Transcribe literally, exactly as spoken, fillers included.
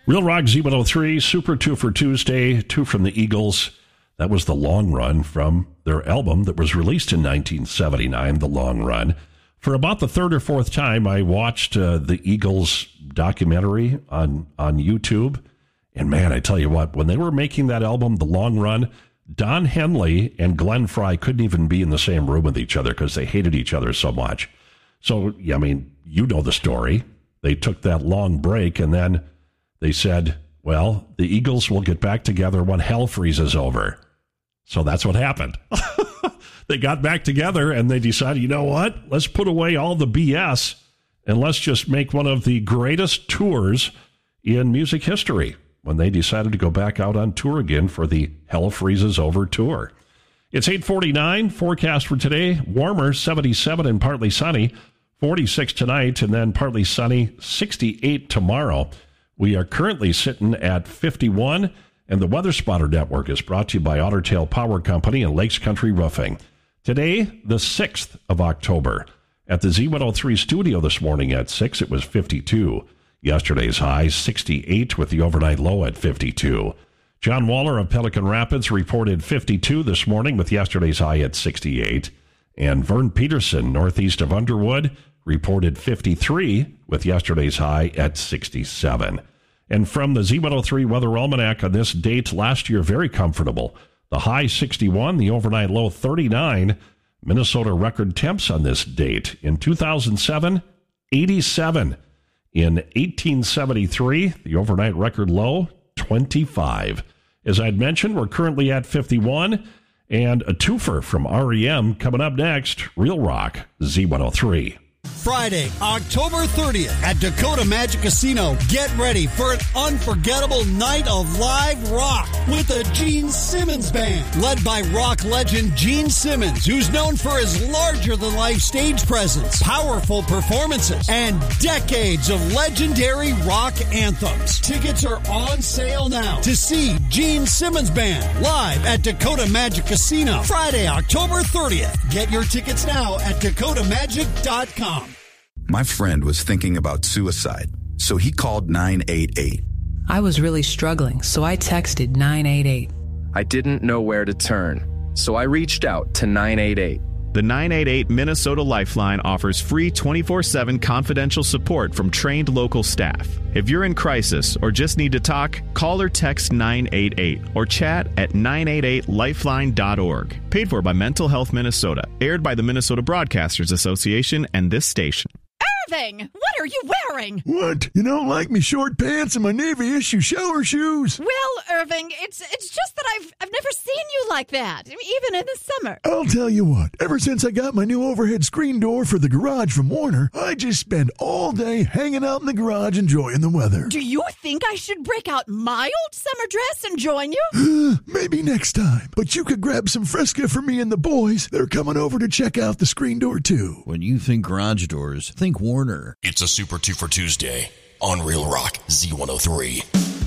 Real Rock Z one oh three, Super two for Tuesday, two from the Eagles. That was The Long Run from their album that was released in nineteen seventy-nine, The Long Run. For about the third or fourth time, I watched uh, the Eagles documentary on, on YouTube. And man, I tell you what, when they were making that album, The Long Run, Don Henley and Glenn Frey couldn't even be in the same room with each other because they hated each other so much. So, I mean, you know the story. They took that long break and then they said, well, the Eagles will get back together when hell freezes over. So that's what happened. They got back together and they decided, you know what? Let's put away all the B S and let's just make one of the greatest tours in music history when they decided to go back out on tour again for the Hell Freezes Over tour. It's eight forty-nine. Forecast for today, warmer, seventy-seven and partly sunny, forty-six tonight, and then partly sunny, sixty-eight tomorrow. We are currently sitting at fifty-one, and the Weather Spotter Network is brought to you by Otter Tail Power Company and Lakes Country Roofing. Today, the sixth of October. At the Z one oh three studio this morning at six, it was fifty-two. Yesterday's high, sixty-eight, with the overnight low at fifty-two. John Waller of Pelican Rapids reported fifty-two this morning with yesterday's high at sixty-eight. And Vern Peterson, northeast of Underwood, reported fifty-three with yesterday's high at sixty-seven. And from the Z one oh three Weather Almanac on this date last year, very comfortable. The high sixty-one, the overnight low thirty-nine. Minnesota record temps on this date. In two thousand seven, eighty-seven. In eighteen seventy-three, the overnight record low, twenty-five. As I'd mentioned, we're currently at fifty-one. And a twofer from R E M coming up next, Real Rock Z one oh three. Friday, October thirtieth at Dakota Magic Casino. Get ready for an unforgettable night of live rock with the Gene Simmons Band, led by rock legend Gene Simmons, who's known for his larger-than-life stage presence, powerful performances, and decades of legendary rock anthems. Tickets are on sale now to see Gene Simmons Band live at Dakota Magic Casino. Friday, October thirtieth. Get your tickets now at dakota magic dot com. My friend was thinking about suicide, so he called nine eight eight. I was really struggling, so I texted nine eight eight. I didn't know where to turn, so I reached out to nine eight eight. The nine eight eight Minnesota Lifeline offers free twenty-four seven confidential support from trained local staff. If you're in crisis or just need to talk, call or text nine eight eight or chat at nine eight eight lifeline dot org. Paid for by Mental Health Minnesota. Aired by the Minnesota Broadcasters Association and this station. Irving, what are you wearing? What? You don't like me short pants and my Navy issue shower shoes? Well, Irving, it's it's just that I've I've never seen you like that, even in the summer. I'll tell you what, ever since I got my new overhead screen door for the garage from Warner, I just spend all day hanging out in the garage enjoying the weather. Do you think I should break out my old summer dress and join you? Maybe next time, but you could grab some Fresca for me and the boys. They're coming over to check out the screen door too. When you think garage doors, think Warner. It's a Super two for Tuesday on Real Rock Z one oh three.